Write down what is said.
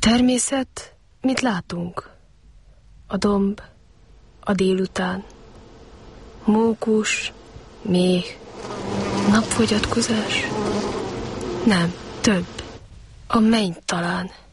természet, mit látunk? A domb, a délután, mókus, méh, napfogyatkozás? Nem, több. A menny talán.